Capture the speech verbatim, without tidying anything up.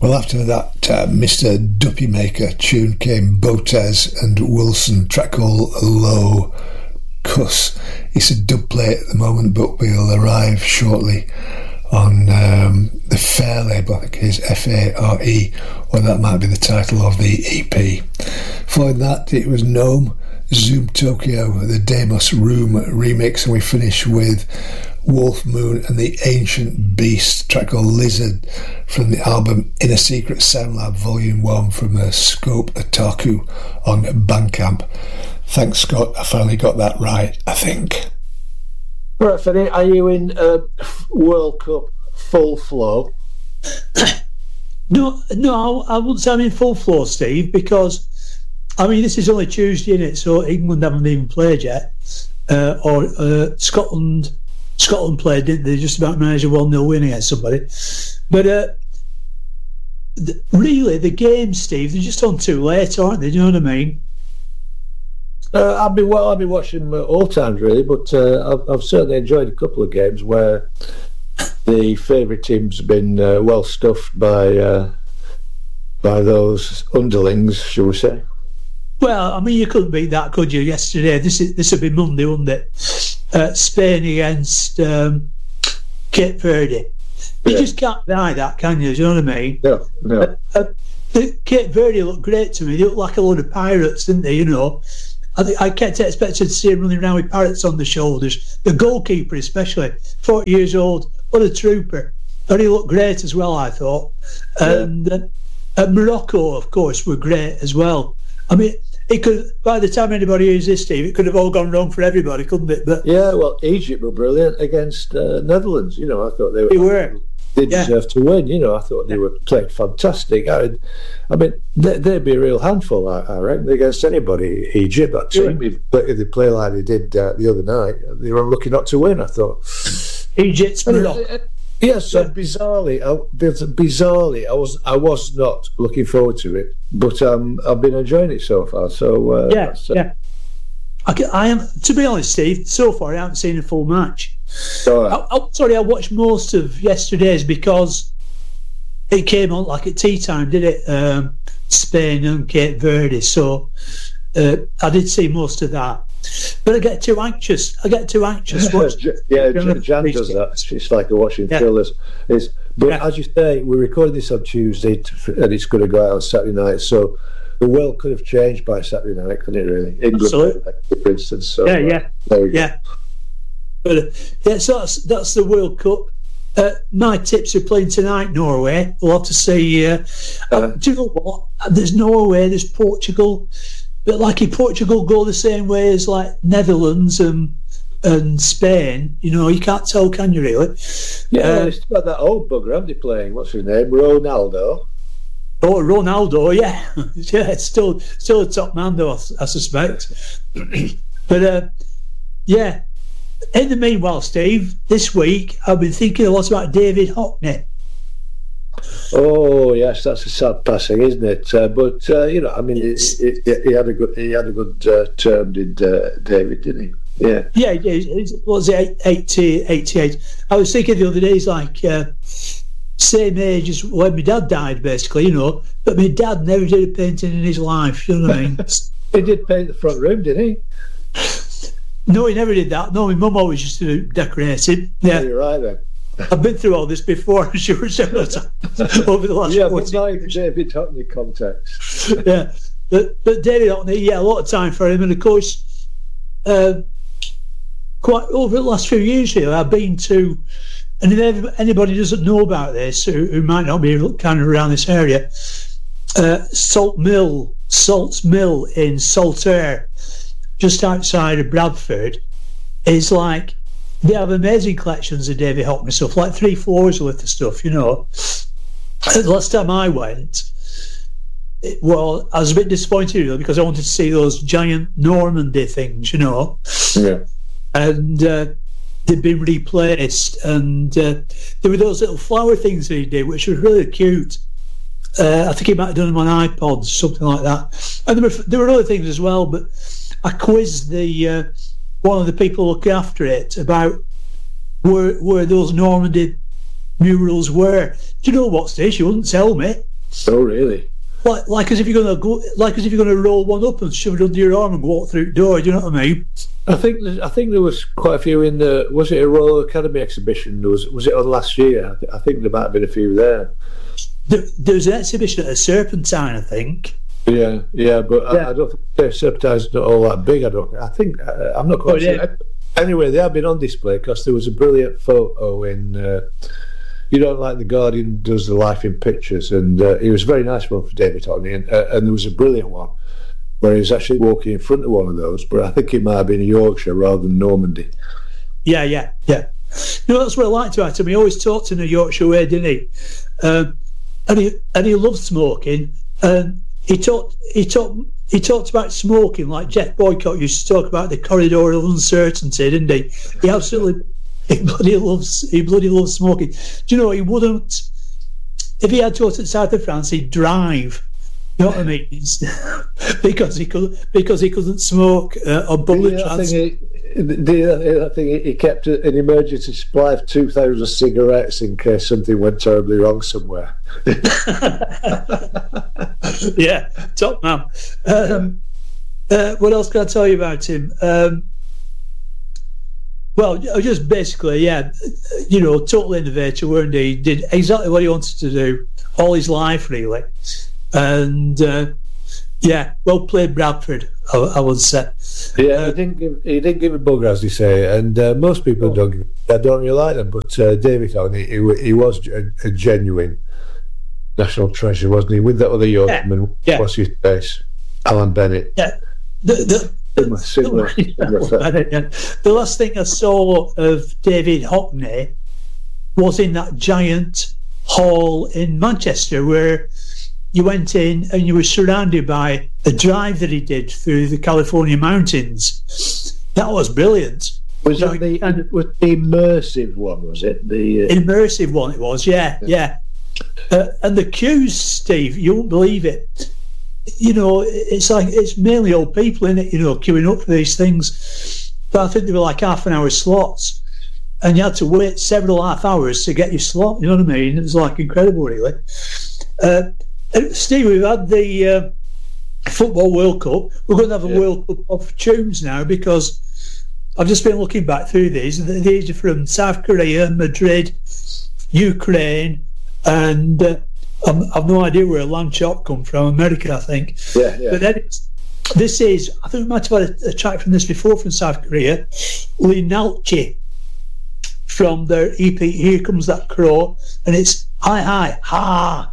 Well, after that uh, Mister Duppy Maker tune came Botez and Wilson, track called Low Cuss. It's a dub play at the moment, but will arrive shortly on um, the Fair label. I think it is F A R E, or that might be the title of the E P. Following that, it was Gnome, Zoom Tokyo, the Demos Room remix, and we finish with Wolf Moon and the Ancient Beast, track called Lizard, from the album Inner Secret Sound Lab Volume one from uh, Scope Otaku on Bandcamp. Thanks, Scott. I finally got that right, I think. Right, Finny, are you in uh, World Cup full flow? no, no, I wouldn't say I'm in full flow, Steve, because I mean this is only Tuesday, isn't it? So England haven't even played yet, uh, or uh, Scotland. Scotland played, didn't they? Just about managed a one nil win against somebody. But uh, th- really, the games, Steve, they're just on too late, aren't they? Do you know what I mean? Uh, I've been well. I've been watching uh, all times really, but uh, I've, I've certainly enjoyed a couple of games where the favourite team's been uh, well stuffed by uh, by those underlings, shall we say? Well, I mean, you couldn't beat that, could you? Yesterday, this is this would be Monday, wouldn't it? Uh, Spain against um, Cape Verde. You Yeah. just can't deny that, can you? Do you know what I mean? No, no. Uh, uh, the Cape Verde looked great to me. They looked like a load of pirates, didn't they? You know, I think I kept expecting to see him running around with parrots on the shoulders. The goalkeeper, especially, forty years old, what a trooper. But he looked great as well, I thought. And uh, uh, Morocco, of course, were great as well. I mean, it could. By the time anybody hears this, Steve, it could have all gone wrong for everybody, couldn't it? But Yeah, well, Egypt were brilliant against uh, Netherlands. You know, I thought they were. they were. They Yeah. deserved to win. You know, I thought they were playing fantastic. I, I mean, they, they'd be a real handful, I, I reckon, against anybody. Egypt, that team, if, if they play like they did uh, the other night, they were unlucky not to win, I thought. Egypt's Morocco. Yes, so Yeah. bizarrely, I, bizarrely, I was I was not looking forward to it, but um, I've been enjoying it so far. So uh, Yeah, that's, uh, yeah. I, ca- I am, to be honest, Steve. So far, I haven't seen a full match. so, uh, I, I, sorry, I watched most of yesterday's because it came on like at tea time, did it? Um, Spain and Cape Verde. So uh, I did see most of that, but I get too anxious. I get too anxious. Watch, yeah, you know, Jan, Jan does that. It's like a watching Yeah. thrillers. It's, but Yeah. as you say, we're recording this on Tuesday, to, and it's going to go out on Saturday night. So the world could have changed by Saturday night, couldn't it? Really, England, Absolutely. for instance. So, Yeah, uh, yeah. there we go. Yeah. But uh, yeah, so that's that's the World Cup. Uh, my tips are playing tonight, Norway. We'll have to see. Uh, uh, Uh, do you know what? There's Norway, there's Portugal. But like if Portugal go the same way as like Netherlands and and Spain, you know, you can't tell, can you really? Yeah, Uh, it's got that old bugger, haven't they, playing? What's his name? Ronaldo. Oh, Ronaldo, yeah, yeah, it's still still a top man though, I, I suspect. But uh, yeah. In the meanwhile, Steve, this week I've been thinking a lot about David Hockney. Oh yes, that's a sad passing, isn't it? Uh, but uh, you know, I mean, he, he, he had a good he had a good uh, term, did uh, David, didn't he? Yeah. Yeah, yeah. What was it, eighty, eighty-eight? I was thinking the other day, he's like uh, same age as when my dad died, basically, you know. But my dad never did a painting in his life. You know what I mean? He did paint the front room, didn't he? No, he never did that. No, my mum always used to decorate it. Yeah, You're right then. I've been through all this before, I'm sure, several times over the last Yeah, but forty not in the David Hockney context. yeah, but but David Hockney, yeah, a lot of time for him, and of course, uh, quite over the last few years here, I've been to, and if anybody doesn't know about this, who, who might not be kind of around this area, uh, Salt Mill, Salt's Mill in Saltaire, just outside of Bradford, is like, they have amazing collections of David Hockney stuff, like three floors worth of stuff, you know. The last time I went, it, well, I was a bit disappointed really, because I wanted to see those giant Normandy things, you know. Yeah. And uh, they'd been replaced, and uh, there were those little flower things that he did, which was really cute. Uh, I think he might have done them on iPods, something like that. And there were there were other things as well, but I quizzed the uh, one of the people looking after it about where where those Normandy murals were. Do you know what, Steve? She wouldn't tell me. Oh, really? Like, like as if you're going to go, like as if you're going to roll one up and shove it under your arm and walk through the door. Do you know what I mean? I think there's- I think there was quite a few in the. Was it a Royal Academy exhibition? There was was it on last year? I, th- I think there might have been a few there. There, there was an exhibition at a Serpentine, I think. Yeah, yeah, but Yeah. I, I don't think their Serpentine's not all that big. I don't. I think uh, I'm not quite Oh, yeah. sure. Anyway, they have been on display because there was a brilliant photo in. Uh, you know, like the Guardian does the life in pictures, and uh, it was a very nice one for David Hockney, and, uh, and there was a brilliant one where he was actually walking in front of one of those, but I think it might have been Yorkshire rather than Normandy. Yeah, yeah, yeah. You know, that's what I liked about him. He always talked in a Yorkshire way, didn't he? Um, and he and he loved smoking. And he talked he talked he talked about smoking like Jeff Boycott used to talk about the corridor of uncertainty, didn't he? He absolutely he bloody loves he bloody loves smoking. Do you know he wouldn't if he had to go to the south of France, he'd drive. You know what I mean? because he could because he couldn't smoke uh, on public Yeah, I think transport. he, the, I think he kept an emergency supply of two thousand cigarettes in case something went terribly wrong somewhere. Yeah, top man. Um, uh, what else can I tell you about him? Um, well, just basically, yeah, you know, total innovator, weren't he? He did exactly what he wanted to do all his life, really. And uh, yeah, well played, Bradford, I, I would say. Yeah, he didn't give he didn't give a bugger, as they say, and uh, most people Oh. don't give, I don't really like them. But uh, David Hockney, he, wa- he was a, a genuine national treasure, wasn't he? With that other Yorkman, Yeah. what's his face, Alan Bennett. Yeah, the, the, Similar, similar, similar. the last thing I saw of David Hockney was in that giant hall in Manchester where you went in and you were surrounded by a drive that he did through the California mountains. That was brilliant. Was You that know, the and- was the immersive one? Was it the? Uh, immersive one it was, yeah, yeah. Uh, and the queues, Steve, you won't believe it. You know, it's like it's mainly old people in it, you know, queuing up for these things. But I think they were like half an hour slots, and you had to wait several half hours to get your slot. You know what I mean? It was like incredible, really. Uh, and Steve, we've had the uh, Football World Cup. We're going to have a Yeah. World Cup of tunes now because I've just been looking back through these. These are from South Korea, Madrid, Ukraine, and uh, I'm, I've no idea where Lamb Chop come from. America, I think. yeah, yeah. But then it's, this is, I think we might have had a, a track from this before from South Korea, Linalchi, from their E P Here Comes That Crow, and it's hi hi ha.